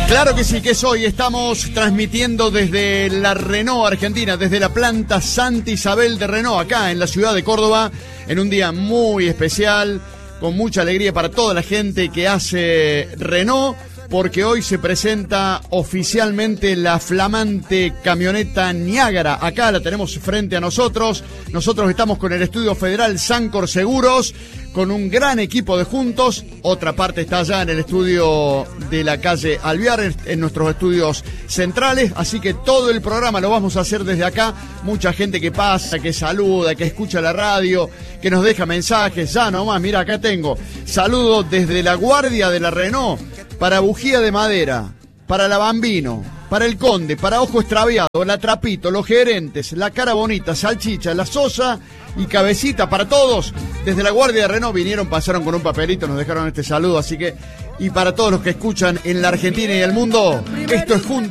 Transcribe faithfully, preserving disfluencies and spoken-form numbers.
Claro que sí, que es hoy. Estamos transmitiendo desde la Renault Argentina, desde la planta Santa Isabel de Renault, acá en la ciudad de Córdoba, en un día muy especial, con mucha alegría para toda la gente que hace Renault, porque hoy se presenta oficialmente la flamante camioneta Niágara. Acá la tenemos frente a nosotros. Nosotros estamos con el estudio federal Sancor Seguros, con un gran equipo de juntos. Otra parte está allá en el estudio de la calle Alvear, en nuestros estudios centrales. Así que todo el programa lo vamos a hacer desde acá. Mucha gente que pasa, que saluda, que escucha la radio, que nos deja mensajes. Ya nomás, mira, acá tengo saludos desde la guardia de la Renault, para Bujía de Madera, para la Bambino, para el Conde, para Ojo Extraviado, la Trapito, los gerentes, la Cara Bonita, Salchicha, la Sosa y Cabecita, para todos. Desde la Guardia de Renault vinieron, pasaron con un papelito, nos dejaron este saludo, así que, y para todos los que escuchan en la Argentina y el mundo, esto es Juntos